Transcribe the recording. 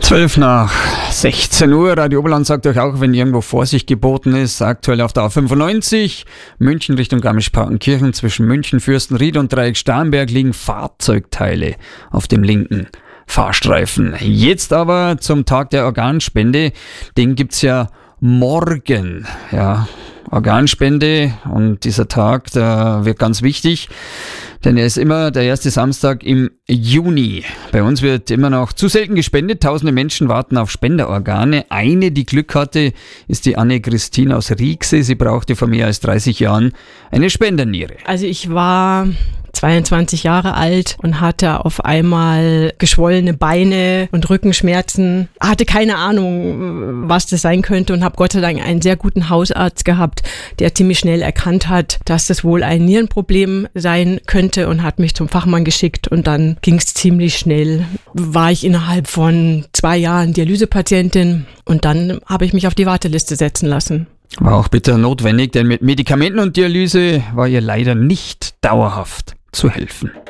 12 nach 16 Uhr. Radio Oberland sagt euch auch, wenn irgendwo Vorsicht geboten ist. Aktuell auf der A95, München Richtung Garmisch-Partenkirchen. Zwischen München, Fürstenried und Dreieck Starnberg liegen Fahrzeugteile auf dem linken Fahrstreifen. Jetzt aber zum Tag der Organspende. Den gibt's ja morgen. Ja, Organspende und dieser Tag, der wird ganz wichtig. Denn er ist immer der erste Samstag im Juni. Bei uns wird immer noch zu selten gespendet. Tausende Menschen warten auf Spenderorgane. Eine, die Glück hatte, ist die Anne-Christine aus Rieksee. Sie brauchte vor mehr als 30 Jahren eine Spenderniere. Also ich war 22 Jahre alt und hatte auf einmal geschwollene Beine und Rückenschmerzen. Hatte keine Ahnung, was das sein könnte und habe Gott sei Dank einen sehr guten Hausarzt gehabt, der ziemlich schnell erkannt hat, dass das wohl ein Nierenproblem sein könnte und hat mich zum Fachmann geschickt und dann ging es ziemlich schnell. War ich innerhalb von 2 Jahren Dialysepatientin und dann habe ich mich auf die Warteliste setzen lassen. War auch bitter notwendig, denn mit Medikamenten und Dialyse war ihr leider nicht dauerhaft zu helfen.